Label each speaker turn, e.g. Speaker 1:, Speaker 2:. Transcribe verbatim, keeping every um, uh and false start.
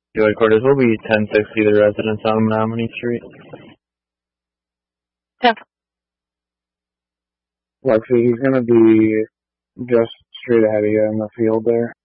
Speaker 1: Joey Cortez will be ten sixty, the residence on Menominee Street.
Speaker 2: Yeah.
Speaker 3: Lexi, he's gonna be just straight ahead of you in the field there.